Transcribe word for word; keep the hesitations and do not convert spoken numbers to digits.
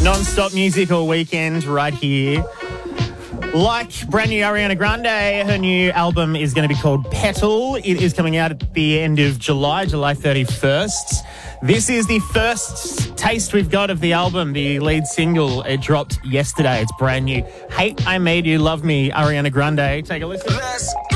Non-stop music all weekend right here. Like brand new Ariana Grande, her new album is going to be called Petal. It is coming out at the end of July, July thirty-first. This is the first taste we've got of the album, the lead single. It dropped yesterday. It's brand new. Hate I Made You Love Me, Ariana Grande. Take a listen. Let's